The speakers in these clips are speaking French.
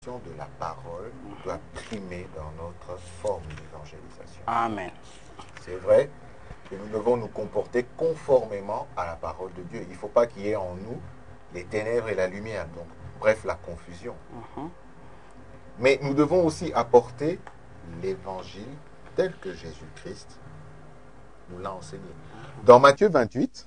de la parole doit primer dans notre forme d'évangélisation. Amen. C'est vrai que nous devons nous comporter conformément à la parole de Dieu. Il ne faut pas qu'il y ait en nous les ténèbres et la lumière, donc bref, la confusion. Mais nous devons aussi apporter l'évangile tel que Jésus-Christ nous l'a enseigné. Dans Matthieu 28,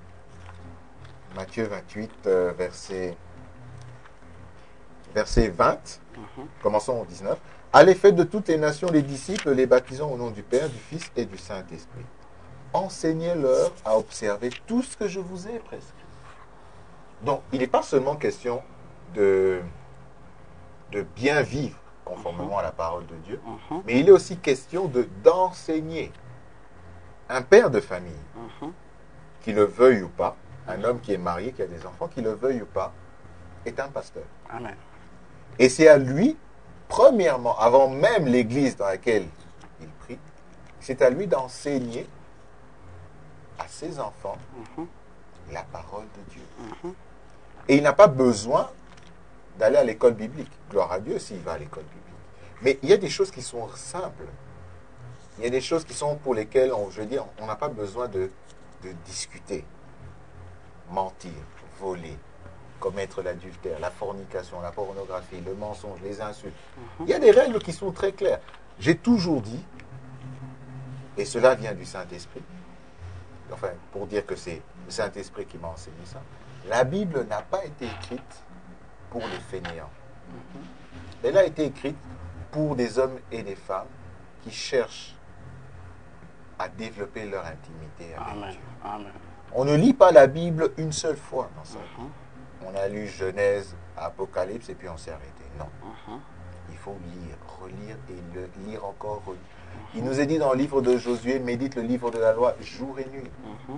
verset 20, commençons au 19. « Allez, faites de toutes les nations les disciples, les baptisant au nom du Père, du Fils et du Saint-Esprit. Enseignez-leur à observer tout ce que je vous ai prescrit. » Donc, il n'est pas seulement question de bien vivre conformément à la parole de Dieu, mais il est aussi question d'enseigner. Un père de famille, qui le veuille ou pas, un homme qui est marié, qui a des enfants, qui le veuille ou pas, est un pasteur. Amen. Et c'est à lui, premièrement, avant même l'église dans laquelle il prie, c'est à lui d'enseigner à ses enfants la parole de Dieu. Et il n'a pas besoin d'aller à l'école biblique. Gloire à Dieu s'il va à l'école biblique. Mais il y a des choses qui sont simples. Il y a des choses qui sont pour lesquelles, on n'a pas besoin de discuter. Mentir, voler, commettre l'adultère, la fornication, la pornographie, le mensonge, les insultes. Il y a des règles qui sont très claires. J'ai toujours dit, et cela vient du Saint-Esprit, enfin, pour dire que c'est le Saint-Esprit qui m'a enseigné ça, la Bible n'a pas été écrite pour les fainéants. Elle a été écrite pour des hommes et des femmes qui cherchent à développer leur intimité avec Dieu. Amen. On ne lit pas la Bible une seule fois dans sa vie. On a lu Genèse, Apocalypse et puis on s'est arrêté. Non. Il faut lire, relire et le lire encore. Il nous est dit dans le livre de Josué, médite le livre de la loi jour et nuit.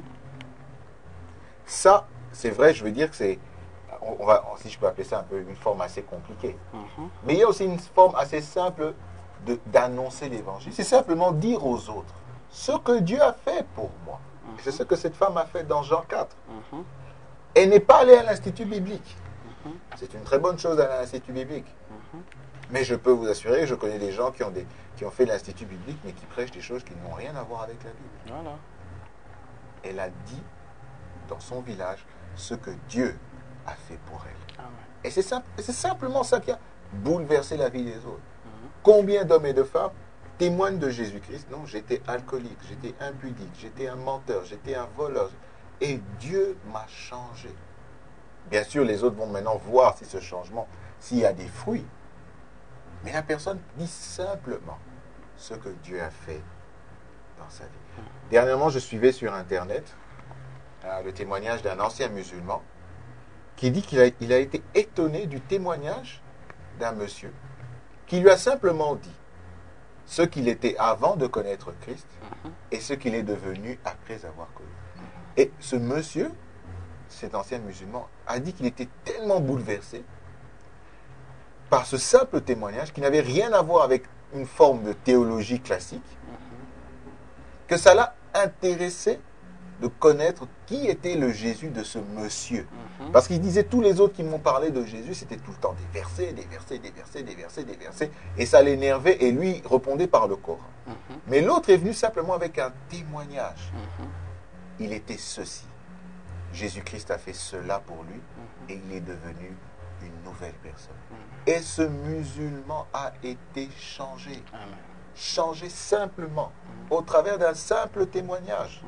Ça, c'est vrai, je veux dire que c'est, si je peux appeler ça un peu une forme assez compliquée. Mais il y a aussi une forme assez simple d'annoncer l'évangile. C'est simplement dire aux autres ce que Dieu a fait pour moi. C'est ce que cette femme a fait dans Jean 4. Elle n'est pas allée à l'institut biblique. C'est une très bonne chose d'aller à l'institut biblique. Mais je peux vous assurer, je connais des gens qui ont fait l'institut biblique, mais qui prêchent des choses qui n'ont rien à voir avec la Bible. Voilà. Elle a dit dans son village ce que Dieu a fait pour elle. Amen. Et c'est simplement ça qui a bouleversé la vie des autres. Combien d'hommes et de femmes témoignent de Jésus-Christ? Non, j'étais alcoolique, j'étais impudique, j'étais un menteur, j'étais un voleur. Et Dieu m'a changé. Bien sûr, les autres vont maintenant voir si ce changement, s'il y a des fruits. Mais la personne dit simplement ce que Dieu a fait dans sa vie. Dernièrement, je suivais sur Internet le témoignage d'un ancien musulman qui dit qu'il a été étonné du témoignage d'un monsieur qui lui a simplement dit ce qu'il était avant de connaître Christ et ce qu'il est devenu après avoir connu. Et ce monsieur, cet ancien musulman, a dit qu'il était tellement bouleversé par ce simple témoignage qui n'avait rien à voir avec une forme de théologie classique, que ça l'a intéressé de connaître qui était le Jésus de ce monsieur. Parce qu'il disait, tous les autres qui m'ont parlé de Jésus, c'était tout le temps des versets, des versets, des versets, des versets, des versets, et ça l'énervait, et lui répondait par le Coran. Mais l'autre est venu simplement avec un témoignage. Il était ceci. Jésus-Christ a fait cela pour lui, et il est devenu une nouvelle personne. Et ce musulman a été changé. Changé simplement, au travers d'un simple témoignage.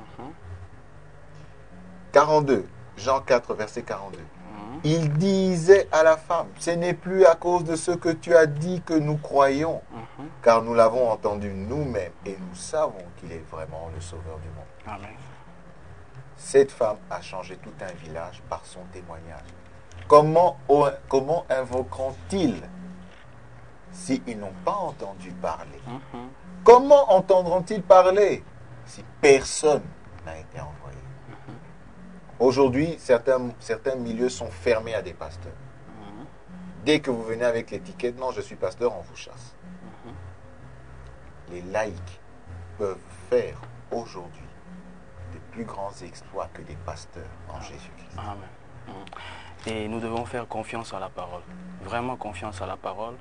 42, Jean 4, verset 42. Il disait à la femme, ce n'est plus à cause de ce que tu as dit que nous croyons, car nous l'avons entendu nous-mêmes et nous savons qu'il est vraiment le sauveur du monde. Amen. Cette femme a changé tout un village par son témoignage. Comment invoqueront-ils s'ils n'ont pas entendu parler? Comment entendront-ils parler si personne n'a été envoyé? Aujourd'hui, certains milieux sont fermés à des pasteurs. Dès que vous venez avec l'étiquette, non, je suis pasteur, on vous chasse. Les laïcs peuvent faire aujourd'hui de plus grands exploits que des pasteurs en Jésus-Christ. Amen. Et nous devons faire confiance à la parole. Vraiment confiance à la parole.